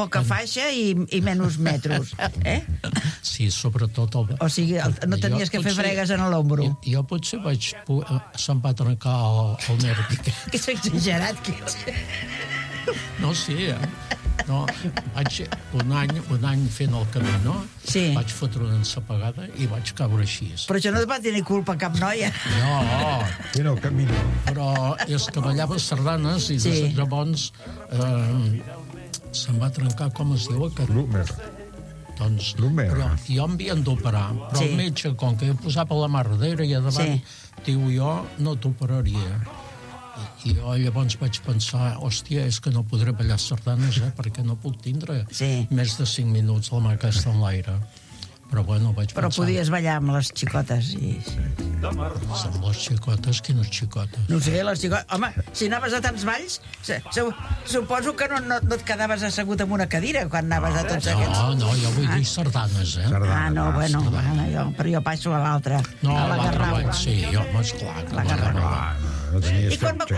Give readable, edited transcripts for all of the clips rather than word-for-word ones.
poca faixa i menys metros, eh? Sí, sobretot... O sigui, no tenies que fer fregues en l'ombro. Jo potser se'm va trencar el nervi. Que és exagerat, que ets. No, sí, No, vaig un any fent el camí, sí. Vaig fotre una ensapegada i vaig caure així. Però això no et va tenir culpa cap noia. No. Era el camí. Però és que ballava sardanes i sí. Llavors se'm va trencar, com es diu aquest? L'húmer. Doncs, però jo em havien d'operar, però sí. El metge, com que jo posava la mà darrere i a davant, diu, jo no t'operaria. I jo llavors vaig pensar, hòstia, és que no podré ballar sardanes, perquè no puc tindre més de 5 minuts la mà aquesta en l'aire. Però bueno, vaig pensar... Però podies ballar amb les xicotes i... Amb les xicotes? Quines xicotes? No sé, les xicotes... Home, si anaves a tants balls, suposo que no et quedaves assegut en una cadira quan anaves a tots aquests... No, jo vull dir sardanes, no, bueno, però jo passo a l'altra. No, a l'altra ball, sí, home, esclar. La Garrava. I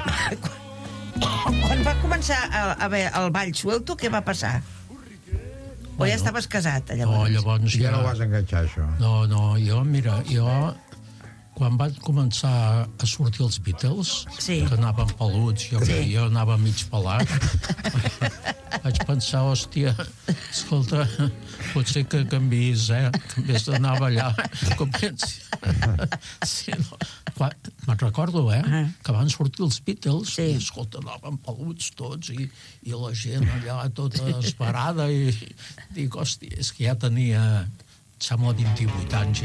quan va començar el ball suelto, què va passar? O ja estaves casat, llavors? Llavors ja no vas enganxar, això. No, jo quan van començar a sortir els Beatles, que anaven peluts, jo anava mig pelat, vaig pensar, hòstia, escolta, potser que canviïs, que en vez d'anar a ballar, comenci. Sí, no. Me'n recordo, que van sortir els Beatles i, escolta, anaven peluts tots i la gent allà tota esperada i dic, hòstia, és que ja tenia... sembla 28 anys,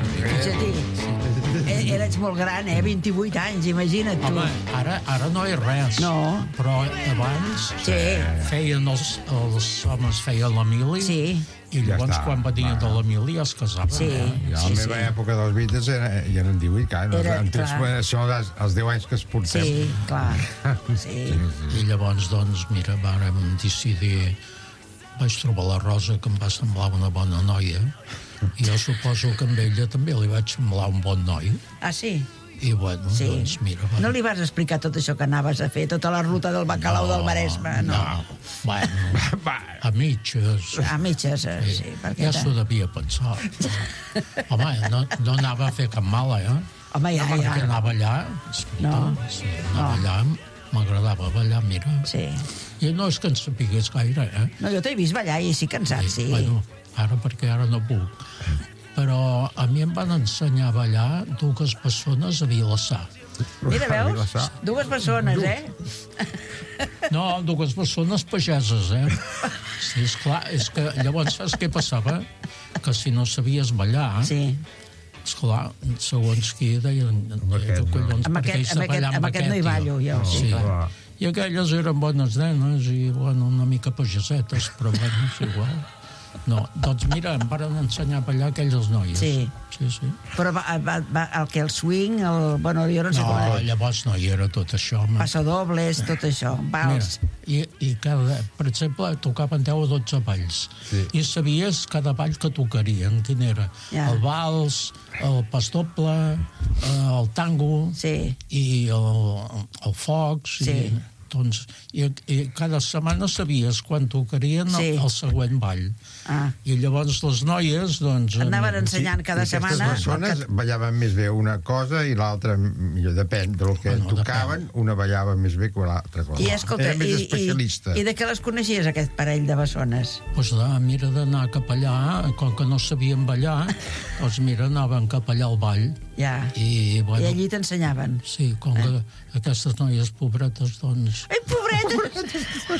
Eres molt gran, 28 anys, imagina't tu. Home, ara no és res. No. Però abans feien els homes feien la mili i llavors quan venien de la mili ja es casaven. Sí. A la meva època dels Beatles ja eren 18 anys. Són els 10 anys que es portem. Sí, clar. I llavors, doncs, mira, vàrem decidir... Vaig trobar la Rosa, que em va semblar una bona noia, i jo suposo que amb ella també li vaig semblar un bon noi. Ah, sí? I bueno, doncs mira... No li vas explicar tot això que anaves a fer, tota la ruta del bacalao del Maresme, no? Bueno, a mitges. A mitges, sí. Ja s'ho devia pensar. Home, no anava a fer cap mal, Home, ja. Perquè anava allà, anava allà, m'agradava ballar, mira. Sí. I no és que en sapigués gaire, No, jo t'he vist ballar i sí que en saps, sí. Bueno, perquè ara no puc. Però a mi em van ensenyar a ballar 2 persones a Vilassar. Mira, veus? 2 persones, No, 2 persones pageses, Sí, esclar, és que llavors saps què passava? Que si no sabies ballar... Esclar, segons qui deien... Amb aquest no hi ballo, jo. Sí, i aquelles eren bones nenes i, bueno, una mica pagesetes, però bueno, és igual. No, doncs mira, em van ensenyar a ballar aquelles noies. Sí. Però el swing, bueno, jo no sé com... No, llavors no hi era tot això. Passadobles, tot això, vals. I per exemple, tocaven 10 o 12 balls. I sabies cada ball que tocarien, quin era. El vals, el pas doble, el tango i el fox i cada setmana sabies quan tocarien el següent ball. I llavors les noies anaven ensenyant cada setmana. Aquestes persones ballaven més bé una cosa i l'altra, millor depèn del que tocaven, una ballava més bé que l'altra cosa. I escolta, era més especialista. I de què les coneixies, aquest parell de bessones? Doncs mira, d'anar cap allà, com que no sabien ballar, doncs mira, anaven cap allà al ball. I allí t'ensenyaven. Sí, com que aquestes noies pobretes, doncs... Ai, pobretes!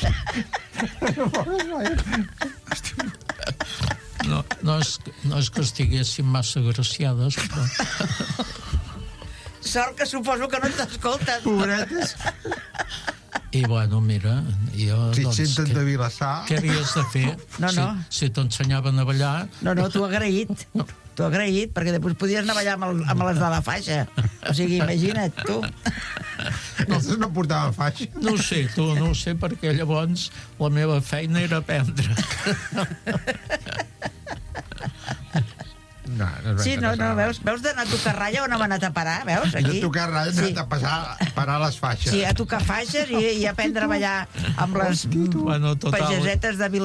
No és que estiguessin massa graciades, però... Sort que suposo que no t'escolten. Pobretes. I bueno, mira, jo... Si et senten de Vilassar... Què havies de fer? Si t'ensenyaven a ballar... No, t'ho agraït. T'ho agraït, perquè després podies anar a ballar amb les de la faixa. O sigui, imagina't, tu. Nosaltres no portàvem faixa. No ho sé, no ho sé, perquè llavors la meva feina era aprendre. Veus d'anar a tocar ratlla on hem anat a parar, veus, aquí? De tocar ratlla hem anat a parar les faixes. Sí, a tocar faixes i aprendre a ballar amb les pagesetes de Vilassar.